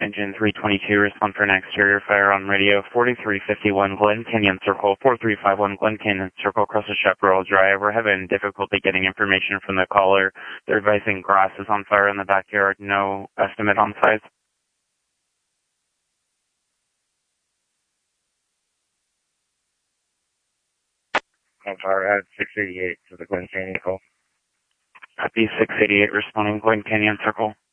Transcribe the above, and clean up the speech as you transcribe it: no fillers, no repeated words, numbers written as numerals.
Engine 322, respond for an exterior fire on radio 4351 Glen Canyon Circle, 4351 Glen Canyon Circle, across the Chaparral Drive. We're having difficulty getting information from the caller. They're advising grass is on fire in the backyard. No estimate on size. On fire at 688 to the Glen Canyon call. Copy 688, responding Glen Canyon Circle.